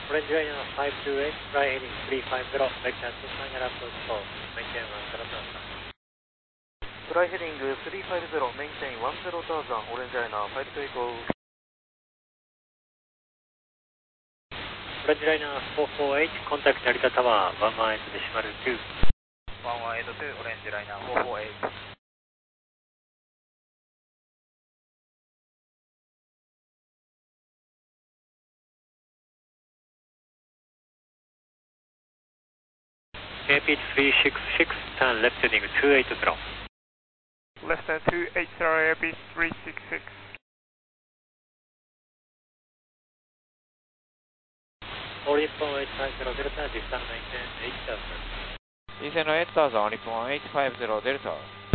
Orange Liner 528, fly heading 350, vector to final approach 4, maintain 10,000. Fly heading 350, maintain 10,000, Orange Liner 528 go. Orange Liner 448, contact Narita Tower, 118 decimal 2. 118 Orange Liner 448. KP 366, turn left heading 280. Left turn 280, Airbus 366. All Nippon 850 Delta, distance maintain 8000. Descend 8000, Nippon 850 Delta.